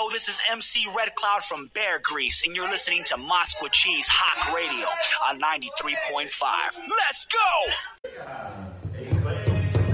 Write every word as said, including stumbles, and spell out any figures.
Yo, this is M C Red Cloud from Bear Grease, and you're listening to Moscow Cheese Hawk Radio on ninety-three point five. Let's go!